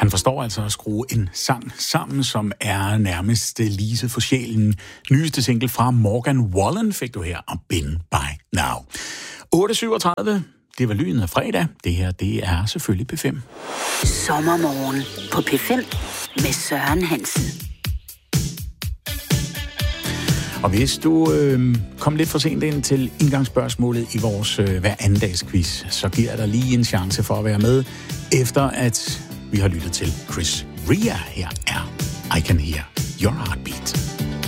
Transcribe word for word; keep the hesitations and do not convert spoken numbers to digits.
Han forstår altså at skrue en sang sammen, som er nærmest lise for sjælen. Nyeste single fra Morgan Wallen fik du her, og Been By Now. otte syvogtredive, det var lyden af fredag. Det her, det er selvfølgelig P fem. Sommermorgen på P fem med Søren Hansen. Og hvis du øh, kom lidt for sent ind til indgangsspørgsmålet i vores øh, hver anden dags quiz, så giver jeg dig lige en chance for at være med, efter at vi har lyttet til Chris Rea. Her er I Can Hear Your Heartbeat.